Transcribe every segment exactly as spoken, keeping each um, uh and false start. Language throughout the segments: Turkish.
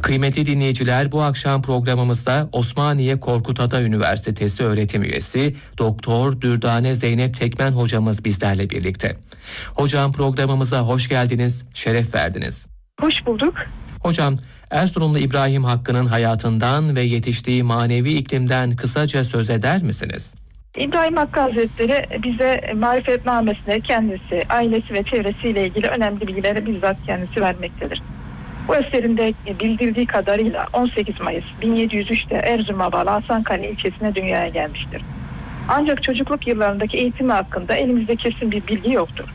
Kıymetli dinleyiciler, bu akşam programımızda Osmaniye Korkut Ata Üniversitesi öğretim üyesi Doktor Dürdane Zeynep Tekmen hocamız bizlerle birlikte. Hocam, programımıza hoş geldiniz, şeref verdiniz. Hoş bulduk. Hocam, Erzurumlu İbrahim Hakkı'nın hayatından ve yetiştiği manevi iklimden kısaca söz eder misiniz? İbrahim Hakkı Hazretleri bize marifetnamesinde kendisi, ailesi ve çevresiyle ilgili önemli bilgileri bizzat kendisi vermektedir. Bu eserinde bildirdiği kadarıyla on sekiz Mayıs bin yedi yüz üçte Erzurum'a bağlı Hasankale ilçesine dünyaya gelmiştir. Ancak çocukluk yıllarındaki eğitimi hakkında elimizde kesin bir bilgi yoktur.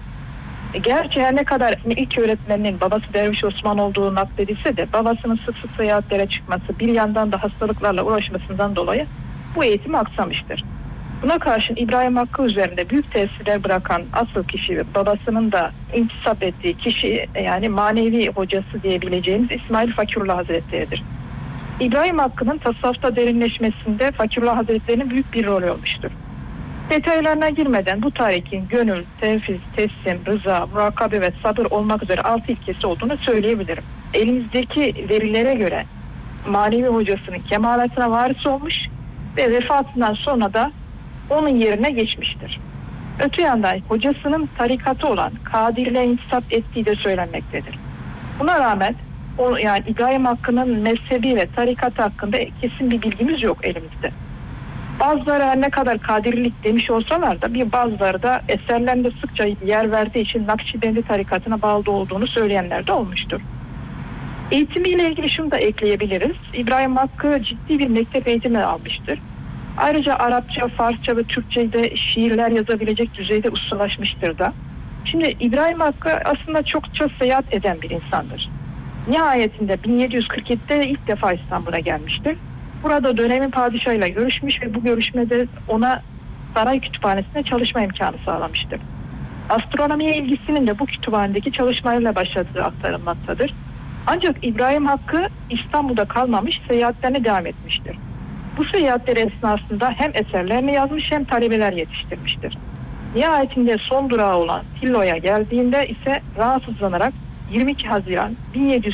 Gerçi her ne kadar ilk öğretmeninin babası Derviş Osman olduğu nakledilse de babasının sık sık seyahatlere çıkması, bir yandan da hastalıklarla uğraşmasından dolayı bu eğitimi aksamıştır. Buna karşın İbrahim Hakkı üzerinde büyük tesirler bırakan asıl kişi ve babasının da intisap ettiği kişi, yani manevi hocası diyebileceğimiz İsmail Fakirullah Hazretleri'dir. İbrahim Hakkı'nın tasavvufta derinleşmesinde Fakirullah Hazretleri'nin büyük bir rolü olmuştur. Detaylarına girmeden bu tarihin gönül, tevfiz, teslim, rıza, murakabe ve sabır olmak üzere altı ilkesi olduğunu söyleyebilirim. Elimizdeki verilere göre manevi hocasının kemalatına varis olmuş ve vefatından sonra da onun yerine geçmiştir. Öte yandan hocasının tarikatı olan Kadir'le intisap ettiği de söylenmektedir. Buna rağmen o, yani İbrahim Hakkı'nın mezhebi ve tarikatı hakkında kesin bir bilgimiz yok elimizde. Bazıları her ne kadar Kadirlik demiş olsalar da bir bazıları da eserlerinde sıkça yer verdiği için Nakşibendi tarikatına bağlı olduğunu söyleyenler de olmuştur. Eğitimiyle ilgili şunu da ekleyebiliriz. İbrahim Hakkı ciddi bir mektep eğitimi almıştır. Ayrıca Arapça, Farsça ve Türkçe'de şiirler yazabilecek düzeyde ustalaşmıştır da. Şimdi İbrahim Hakkı aslında çokça seyahat eden bir insandır. Nihayetinde bin yedi yüz kırk yedide ilk defa İstanbul'a gelmiştir. Burada dönemin padişahıyla görüşmüş ve bu görüşmede ona saray kütüphanesinde çalışma imkanı sağlamıştır. Astronomiye ilgisinin de bu kütüphanedeki çalışmalarıyla başladığı aktarılmaktadır. Ancak İbrahim Hakkı İstanbul'da kalmamış, seyahatlerine devam etmiştir. Bu seyahatler esnasında hem eserlerini yazmış hem talebeler yetiştirmiştir. Nihayetinde son durağı olan Tillo'ya geldiğinde ise rahatsızlanarak yirmi iki Haziran bin yedi yüz